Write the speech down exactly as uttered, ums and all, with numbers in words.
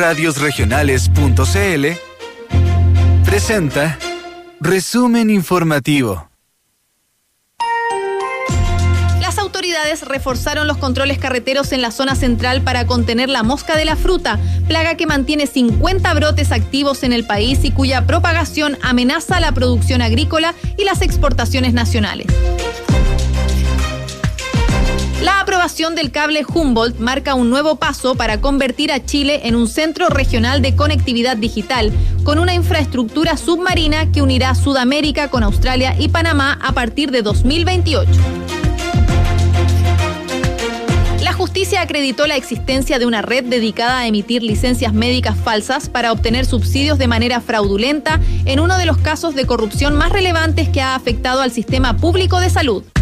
radios regionales punto c l presenta Resumen Informativo. Las autoridades reforzaron los controles carreteros en la zona central para contener la mosca de la fruta, plaga que mantiene cincuenta brotes activos en el país y cuya propagación amenaza la producción agrícola y las exportaciones nacionales. La aprobación del cable Humboldt marca un nuevo paso para convertir a Chile en un centro regional de conectividad digital, con una infraestructura submarina que unirá Sudamérica con Australia y Panamá a partir de dos mil veintiocho. La justicia acreditó la existencia de una red dedicada a emitir licencias médicas falsas para obtener subsidios de manera fraudulenta en uno de los casos de corrupción más relevantes que ha afectado al sistema público de salud.